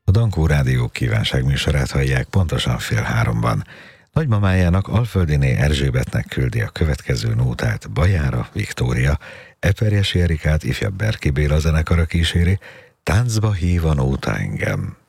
A Dankó Rádió kívánságműsorát hallják pontosan 2:30. Nagymamájának, Alföldiné Erzsébetnek küldi a következő nótát Bajára Viktória, Eperjesi Erikát ifjabb Berki Béla zenekara kíséri, táncba hív a nóta engem.